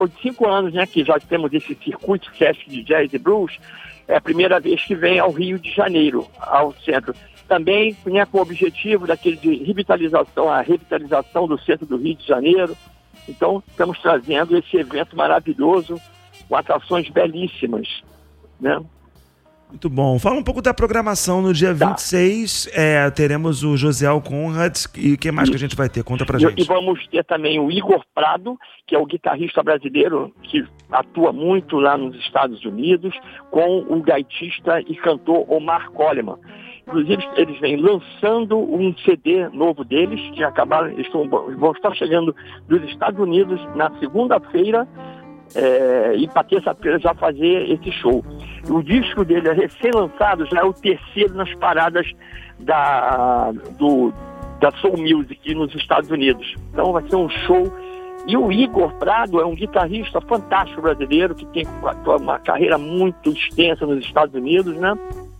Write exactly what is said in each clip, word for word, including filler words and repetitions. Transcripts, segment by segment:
de cinco anos, né, que já temos esse circuito Sesc de Jazz e Blues, é a primeira vez que vem ao Rio de Janeiro, ao centro. Também, né, com o objetivo daquele de revitalização, a revitalização do centro do Rio de Janeiro. Então, estamos trazendo esse evento maravilhoso, com atrações belíssimas, né? Muito bom. Fala um pouco da programação no dia Tá. vinte e seis. É, teremos o Josiel Conrad. E o que mais que a gente vai ter? Conta pra gente. E, e vamos ter também o Igor Prado, que é o guitarrista brasileiro que atua muito lá nos Estados Unidos, com o gaitista e cantor Omar Coleman. Inclusive, eles vêm lançando um C D novo deles, que acabaram, eles estão, vão estar chegando dos Estados Unidos na segunda-feira, É, e para terça-feira já fazer esse show. O disco dele é recém-lançado, já é o terceiro nas paradas da, do, da Soul Music nos Estados Unidos. Então vai ser um show. E o Igor Prado é um guitarrista fantástico brasileiro, que tem uma carreira muito extensa nos Estados Unidos, né?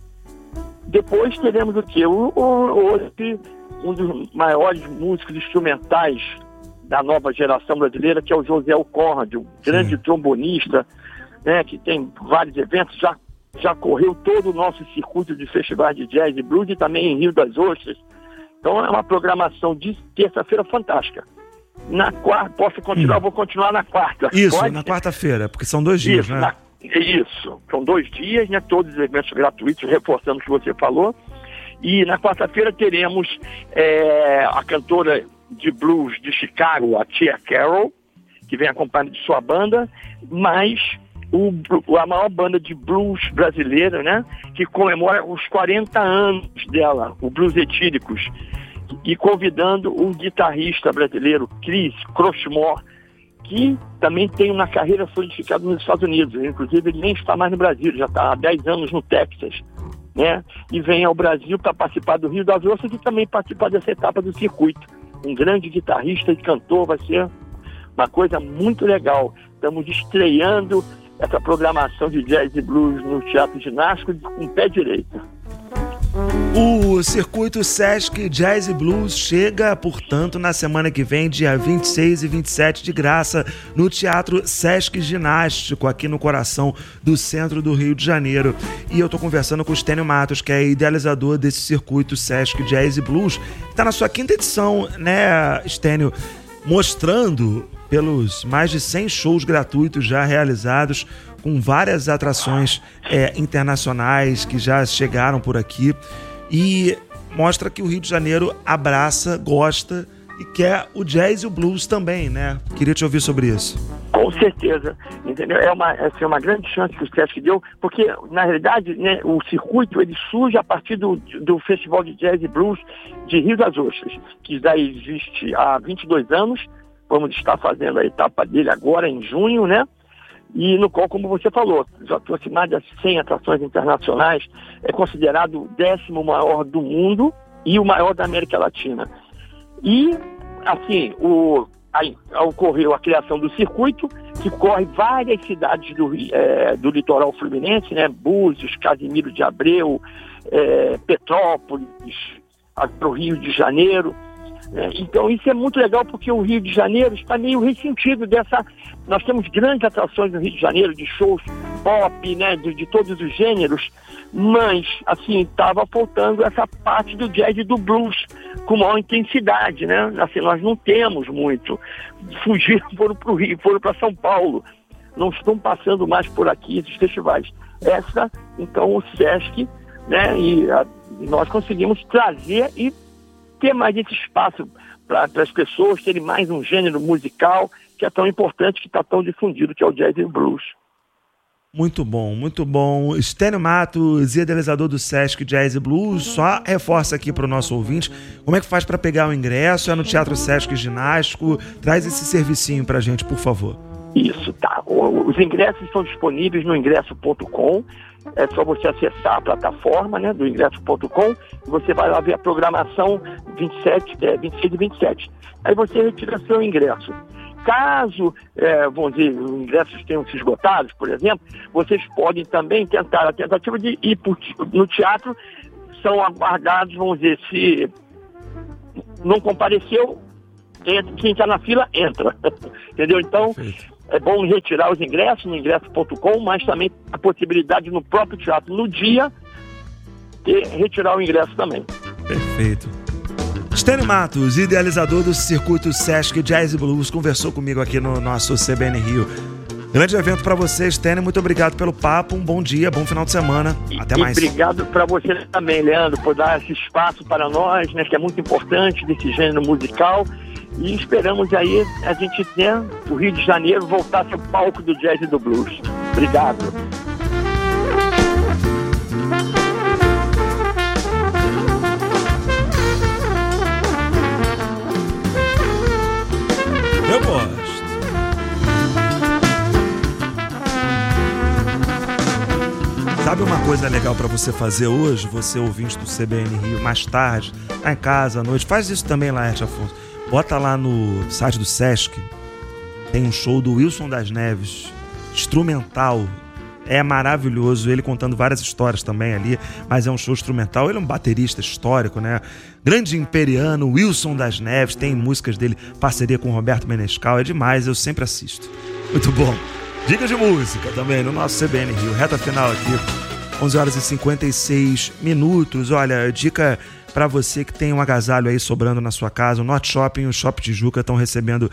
Depois teremos o quê? O, o, o, um dos maiores músicos instrumentais da nova geração brasileira, que é o Josiel Conrad, um grande Sim. trombonista, né, que tem vários eventos, já, já correu todo o nosso circuito de festivais de jazz e blues e também em Rio das Ostras. Então é uma programação de terça-feira fantástica. Na quarta, posso continuar? Hum. Vou continuar na quarta. Isso, Pode? Na quarta-feira, porque são dois dias, Isso, né? Na, isso, são dois dias, né, todos os eventos gratuitos, reforçando o que você falou. E na quarta-feira teremos é, a cantora de blues de Chicago, a Tia Carroll, que vem acompanhada de sua banda, mais o, a maior banda de blues brasileira, né, que comemora os quarenta anos dela, o Blues Etíricos, e convidando o guitarrista brasileiro Chris Crossmore, que também tem uma carreira solidificada nos Estados Unidos. Inclusive, ele nem está mais no Brasil, já está há dez anos no Texas, né, e vem ao Brasil para participar do Rio das Ostras e também participar dessa etapa do circuito. Um grande guitarrista e cantor, vai ser uma coisa muito legal. Estamos estreando essa programação de jazz e blues no Teatro Ginástico com o pé direito. O circuito Sesc Jazz e Blues chega, portanto, na semana que vem, dia vinte e seis e vinte e sete, de graça, no Teatro Sesc Ginástico, aqui no coração do centro do Rio de Janeiro. E eu estou conversando com o Stênio Matos, que é idealizador desse circuito Sesc Jazz e Blues, que está na sua quinta edição, né, Stênio? Mostrando, pelos mais de cem shows gratuitos já realizados, com várias atrações é, internacionais que já chegaram por aqui, e mostra que o Rio de Janeiro abraça, gosta e quer o jazz e o blues também, né? Queria te ouvir sobre isso. Com certeza, entendeu? É uma, assim, uma grande chance que o Sesc deu, porque, na realidade, né, o circuito ele surge a partir do, do Festival de Jazz e Blues de Rio das Ostras, que já existe há vinte e dois anos, vamos estar fazendo a etapa dele agora em junho, né? E no qual, como você falou, já trouxe mais de cem atrações internacionais, é considerado o décimo maior do mundo e o maior da América Latina. E, assim, o, aí, ocorreu a criação do circuito, que corre várias cidades do, é, do litoral fluminense, né? Búzios, Casimiro de Abreu, é, Petrópolis, para o Rio de Janeiro. Então isso é muito legal, porque o Rio de Janeiro está meio ressentido dessa... Nós temos grandes atrações no Rio de Janeiro, de shows pop, né, de, de todos os gêneros, mas, assim, estava faltando essa parte do jazz e do blues com maior intensidade, né? Assim, nós não temos muito. Fugiram, foram para o Rio, foram para São Paulo. Não estão passando mais por aqui esses festivais. Essa, então, o Sesc, né, e a, nós conseguimos trazer e ter mais esse espaço para as pessoas terem mais um gênero musical que é tão importante, que está tão difundido, que é o jazz e o blues. Muito bom, muito bom. Stênio Matos, idealizador do Sesc Jazz e Blues, só reforça aqui para o nosso ouvinte como é que faz para pegar o ingresso. É no Teatro Sesc Ginástico. Traz esse servicinho para a gente, por favor. Isso, tá. Os ingressos estão disponíveis no ingresso ponto com. É só você acessar a plataforma, né, do ingresso ponto com, e você vai lá ver a programação vinte e sete, é, vinte e seis e vinte e sete. Aí você retira seu ingresso. Caso, é, vamos dizer, os ingressos tenham se esgotados, por exemplo, vocês podem também tentar a tentativa de ir pro, no teatro. São aguardados, vamos dizer, se não compareceu, entra, quem está na fila, entra. Entendeu? Então, é bom retirar os ingressos no ingresso ponto com, mas também a possibilidade no próprio teatro, no dia, de retirar o ingresso também. Perfeito. Stênio Matos, idealizador do Circuito Sesc Jazz e Blues, conversou comigo aqui no nosso C B N Rio. Grande evento para você, Stênio. Muito obrigado pelo papo. Um bom dia, bom final de semana. Até e, mais. E obrigado para você também, Leandro, por dar esse espaço para nós, né, que é muito importante desse gênero musical. E esperamos aí a gente ter o Rio de Janeiro voltar a ser o palco do jazz e do blues. Obrigado. Eu gosto. Sabe uma coisa legal pra você fazer hoje, você ouvinte do C B N Rio, mais tarde, tá em casa, à noite, faz isso também, Laerte Afonso. Bota lá no site do Sesc, tem um show do Wilson das Neves, instrumental, é maravilhoso, ele contando várias histórias também ali, mas é um show instrumental, ele é um baterista histórico, né? Grande imperiano, Wilson das Neves, tem músicas dele, parceria com o Roberto Menescal, é demais, eu sempre assisto. Muito bom. Dicas de música também no nosso C B N Rio. Reta final aqui, onze horas e cinquenta e seis minutos. Olha, dica para você que tem um agasalho aí sobrando na sua casa. O Norte Shopping e o Shopping Tijuca estão recebendo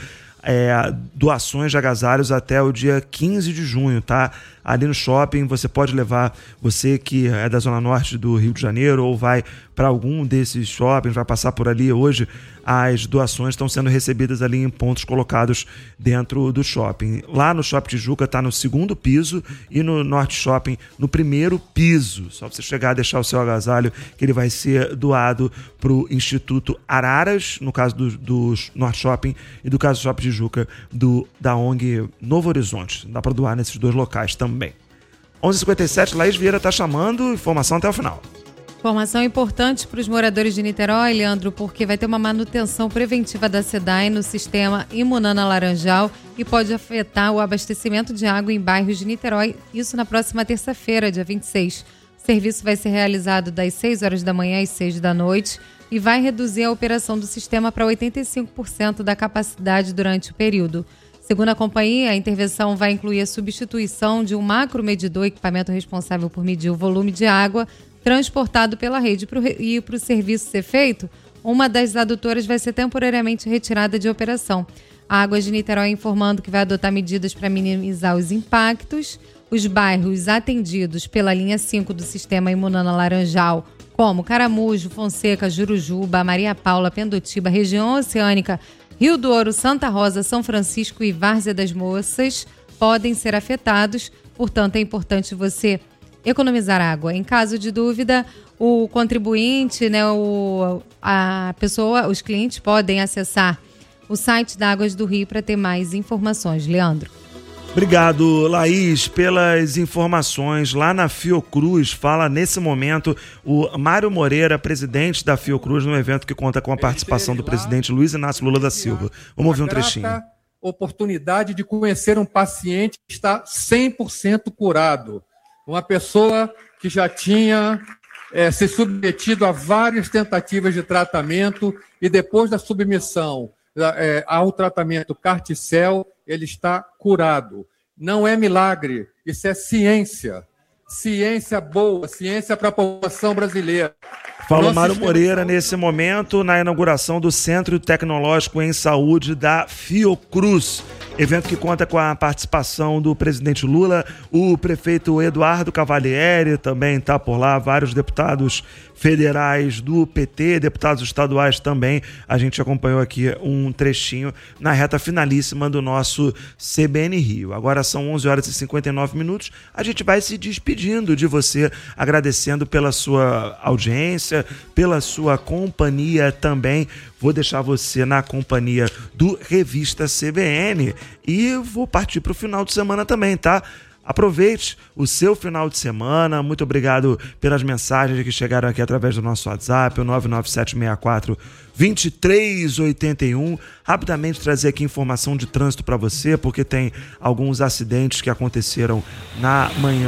é, doações de agasalhos até o dia quinze de junho, tá? Ali no shopping você pode levar, você que é da Zona Norte do Rio de Janeiro ou vai para algum desses shoppings, vai passar por ali hoje, as doações estão sendo recebidas ali em pontos colocados dentro do shopping. Lá no Shopping Tijuca está no segundo piso e no Norte Shopping no primeiro piso. Só você chegar a deixar o seu agasalho que ele vai ser doado para o Instituto Araras, no caso do, do Norte Shopping, e do caso do Shopping Tijuca, do, da O N G Novo Horizonte. Dá para doar nesses dois locais também. onze e cinquenta e sete, Laís Vieira está chamando, informação até o final. Informação importante para os moradores de Niterói, Leandro, porque vai ter uma manutenção preventiva da SEDAI no sistema Imunana Laranjal e pode afetar o abastecimento de água em bairros de Niterói, isso na próxima terça-feira, dia vinte e seis. O serviço vai ser realizado das seis horas da manhã às seis da noite e vai reduzir a operação do sistema para oitenta e cinco por cento da capacidade durante o período. Segundo a companhia, a intervenção vai incluir a substituição de um macromedidor, equipamento responsável por medir o volume de água transportado pela rede. E para o serviço ser feito, uma das adutoras vai ser temporariamente retirada de operação. A Águas de Niterói informando que vai adotar medidas para minimizar os impactos. Os bairros atendidos pela linha cinco do sistema Imunana Laranjal, como Caramujo, Fonseca, Jurujuba, Maria Paula, Pendotiba, região oceânica, Rio do Ouro, Santa Rosa, São Francisco e Várzea das Moças, podem ser afetados. Portanto, é importante você economizar água. Em caso de dúvida, o contribuinte, né, o, a pessoa, os clientes podem acessar o site da Águas do Rio para ter mais informações. Leandro. Obrigado, Laís, pelas informações. Lá na Fiocruz, fala nesse momento o Mário Moreira, presidente da Fiocruz, num evento que conta com a participação do presidente Luiz Inácio Lula da Silva. Vamos ouvir um trechinho. Oportunidade de conhecer um paciente que está cem por cento curado. Uma pessoa que já tinha é, se submetido a várias tentativas de tratamento e depois da submissão é, ao tratamento Carticel, ele está curado. Não é milagre, isso é ciência. Ciência boa, ciência para a população brasileira. Fala Mário Moreira nesse momento na inauguração do Centro Tecnológico em Saúde da Fiocruz. Evento que conta com a participação do presidente Lula, o prefeito Eduardo Cavalieri também está por lá, vários deputados federais do P T, deputados estaduais também. A gente acompanhou aqui um trechinho na reta finalíssima do nosso C B N Rio. Agora são onze horas e cinquenta e nove minutos. A gente vai se despedindo de você, agradecendo pela sua audiência, pela sua companhia também. Vou deixar você na companhia do Revista C B N e vou partir para o final de semana também, tá? Aproveite o seu final de semana. Muito obrigado pelas mensagens que chegaram aqui através do nosso WhatsApp, o nove nove sete seis quatro, dois três oito um. Rapidamente trazer aqui informação de trânsito para você, porque tem alguns acidentes que aconteceram na manhã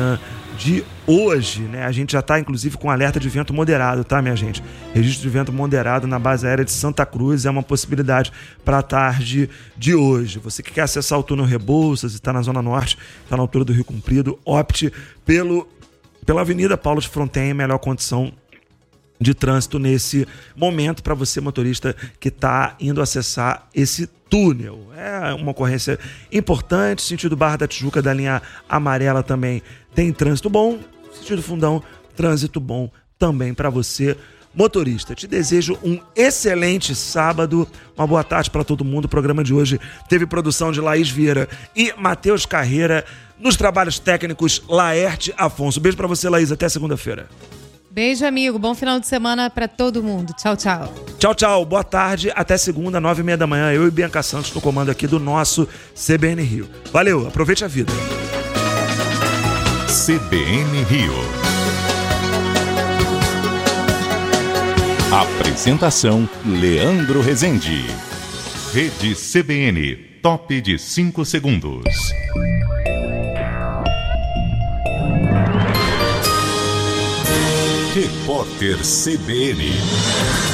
de hoje, né? A gente já está, inclusive, com alerta de vento moderado, tá, minha gente? Registro de vento moderado na base aérea de Santa Cruz é uma possibilidade para a tarde de hoje. Você que quer acessar o túnel Rebouças e está na Zona Norte, está na altura do Rio Comprido, opte pelo, pela Avenida Paulo de Fronten, melhor condição de trânsito nesse momento para você, motorista, que está indo acessar esse túnel. É uma ocorrência importante. Sentido Barra da Tijuca, da linha amarela, também tem trânsito bom. Sentido Fundão, trânsito bom também para você, motorista. Te desejo um excelente sábado, uma boa tarde para todo mundo. O programa de hoje teve produção de Laís Vieira e Matheus Carreira. Nos trabalhos técnicos, Laerte Afonso. Beijo para você, Laís. Até segunda-feira. Beijo, amigo. Bom final de semana para todo mundo. Tchau, tchau. Tchau, tchau. Boa tarde. Até segunda, nove e meia da manhã. Eu e Bianca Santos no comando aqui do nosso C B N Rio. Valeu. Aproveite a vida. C B N Rio. Apresentação: Leandro Rezende. Rede C B N. Top de cinco segundos. Repórter C B N.